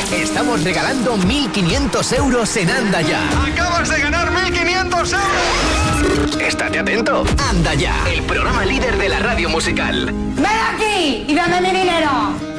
Estamos regalando 1.500 euros en Anda Ya. ¡Acabas de ganar 1.500 euros! Estate atento. Anda Ya, el programa líder de la radio musical. ¡Ven aquí y dame mi dinero!